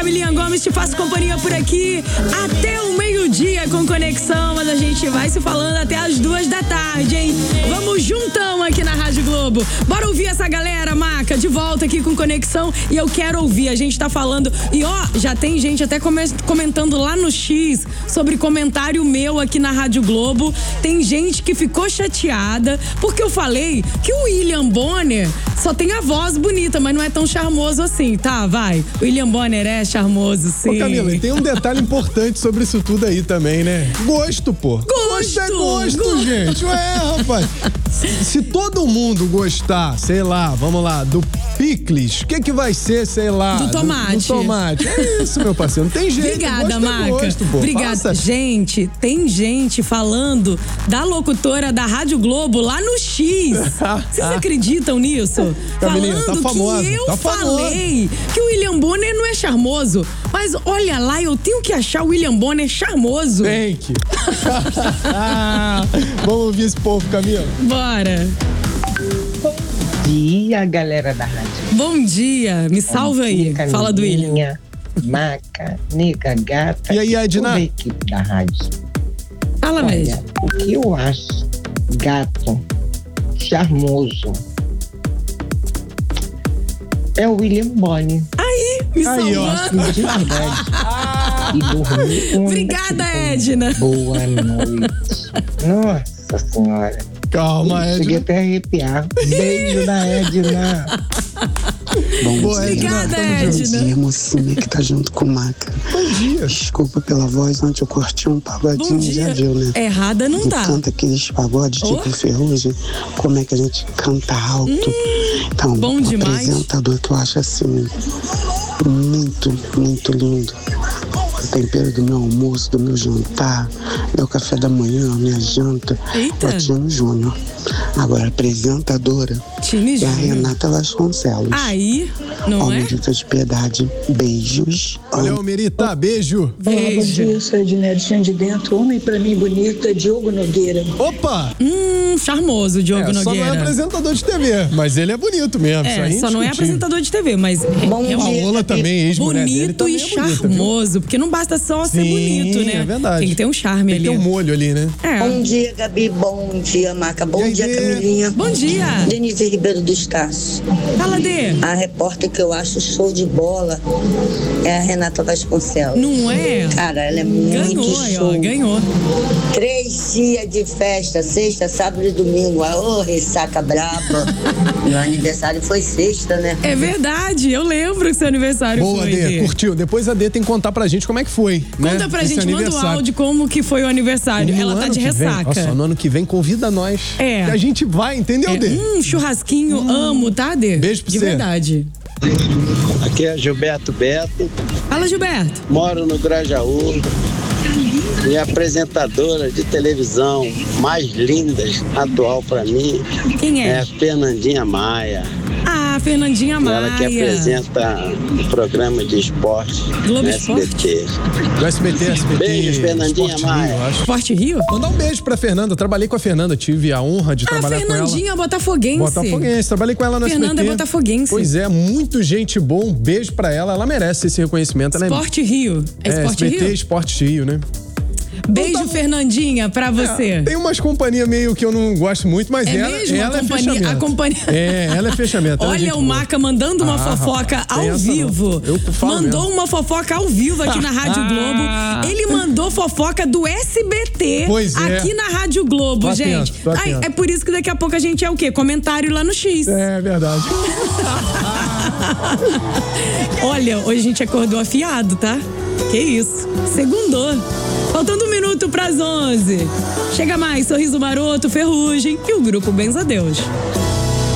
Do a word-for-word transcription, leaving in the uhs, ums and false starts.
Camilinha Gomes, te faço companhia por aqui até o meio-dia com Conexão, mas a gente vai se falando até as duas da tarde, hein? Vamos juntão aqui na Rádio Globo. Bora ouvir essa galera, Maca, de volta aqui com Conexão, e eu quero ouvir, a gente tá falando, e ó, já tem gente até comentando lá no X sobre comentário meu aqui na Rádio Globo. Tem gente que ficou chateada porque eu falei que o William Bonner só tem a voz bonita, mas não é tão charmoso assim, tá? Vai. O William Bonner é charmoso, sim. Ô, Camila, e tem um detalhe importante sobre isso tudo aí também, né? Gosto, pô. Gosto! Gosto é gosto, Go- gente. Ué, rapaz. Se, se todo mundo gostar, sei lá, vamos lá, do picles, o que que vai ser, sei lá? Do tomate. Do, do tomate. É isso, meu parceiro. Não tem jeito. Obrigada, gosto Maca. É gosto, pô. Obrigada. Faça. Gente, tem gente falando da locutora da Rádio Globo lá no X. Vocês acreditam nisso? Camilinha, falando tá famosa, que eu tá falei que o William Bonner não é charmoso. Mas olha lá, eu tenho que achar o William Bonner charmoso. Tem que. Vamos ouvir esse povo, Camila. Bora. Bom dia, galera da rádio. Bom dia. Me salva aí. Camilinha, Fala do William. Maca, Nega, Gata. E aí, Edna? Toda a equipe da rádio. Fala mesmo. Olha, o que eu acho gato, charmoso, é o William Bonner. Aí, me Aí, ó. salvando. De verdade. E dormir com Obrigada, um- Edna. Boa noite. Nossa Senhora. Calma, Cheguei Edna. até a arrepiar. Beijo da Edna. Bom Boa, dia. Obrigada, Bom Edna. dia, mocinha que tá junto com o Maca. Bom dia. Desculpa pela voz, ontem eu curti um Bom pagodinho, dia. já viu, né? Errada não E tá. canta aqueles pagodes Oh. tipo Ferrugem, como é que a gente canta alto. Então, bom o demais. apresentador que eu acho assim, muito, muito lindo. O tempero do meu almoço, do meu jantar, meu café da manhã, minha janta. Eita. É o Tino Júnior. Agora, a apresentadora Tini é a Júnior. Renata Vasconcelos. Aí, não Ó, é? medida de piedade. Beijos. Valeu, Merita. Beijo. Olá, bom Beijo. dia, eu sou a Ednete de Dentro. Homem pra mim bonito é Diogo Nogueira. Opa! Hum, charmoso, Diogo É, só não é Nogueira. apresentador de T V, mas ele é bonito mesmo. isso É, aí só não é indiscutível. apresentador de T V, mas Bom é dia. Paola também, ex-mulher dele, bonito também e é bonita, viu? charmoso, porque não basta só ser Sim, bonito, né? é verdade. Tem que ter um charme Tem que ali. ter um molho ali, né? É. Bom dia, Gabi. Bom dia, Maca. Bom E aí, dia, Dê? Camilinha. Bom dia. Denise Ribeiro dos Tarsos. Fala, Dê. A repórter que eu acho show de bola é a Renata Vasconcelos. Não é? Cara, ela é muito Ganhou, aí, ó, show. ganhou. Três dias de festa, sexta, sábado e domingo. Ô, ressaca braba. Meu aniversário foi sexta, né? É verdade, eu lembro que seu aniversário Boa, foi. Dê. Curtiu? Depois a Dê tem que contar pra gente como é que foi. Conta né? pra Esse gente, manda o aniversário. áudio como que foi o aniversário. E no Ela tá ano de que vem, ressaca. olha só, no ano que vem, convida nós. É. Que a gente vai, entendeu, É, Dê? hum, churrasquinho, amo, tá, Dê? Beijo pra De você. verdade. Aqui é Gilberto Beto, Fala, Gilberto. moro no Grajaú. E a apresentadora de televisão mais linda atual pra mim Quem é é? a Fernandinha Maia. Ah, Fernandinha Maia. Ela que apresenta o programa de esporte Globo no S B T. Do S B T, S B T. Beijo, Fernandinha Esporte Maia. Rio, eu acho. Esporte Rio? Mandar um beijo pra Fernanda. Eu trabalhei com a Fernanda, tive a honra de Ah, trabalhar com ela. Fernandinha Botafoguense. Botafoguense, trabalhei com ela no Fernanda S B T. Botafoguense. Pois é, muito gente boa. Um beijo pra ela. Ela merece esse reconhecimento. Ela Esporte Rio. É, é, Esporte S B T, Rio? Esporte Rio, né? Beijo, Então tá- Fernandinha, pra você. Tem umas companhias meio que eu não gosto muito, mas É ela, mesmo? ela a é companhia, fechamento. a companhia... É, ela é fechamento. ela é Olha gente o boa. Maca mandando uma Ah, fofoca rapaz, tem ao essa não. vivo. Eu falo Mandou mesmo. uma fofoca ao vivo aqui na Rádio Globo. Ele mandou fofoca do S B T Pois é. aqui na Rádio Globo, Tô gente. atento, tô Ai, atento. é por isso que daqui a pouco a gente é o quê? Comentário lá no X. É verdade. Olha, hoje a gente acordou afiado, tá? Que isso. Segundou. Faltando um minuto pras onze. Chega mais, Sorriso Maroto, Ferrugem e o Grupo Benzadeus.